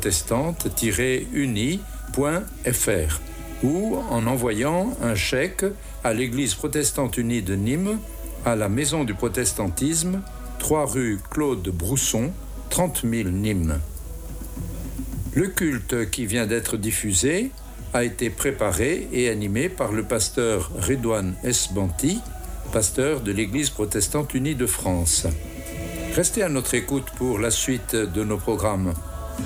protestante-unie.fr ou en envoyant un chèque à l'Église protestante unie de Nîmes, à la Maison du Protestantisme, 3 rue Claude Brousson, 30 000 Nîmes. Le culte qui vient d'être diffusé a été préparé et animé par le pasteur Redouane Esbanti, pasteur de l'Église protestante unie de France. Restez à notre écoute pour la suite de nos programmes.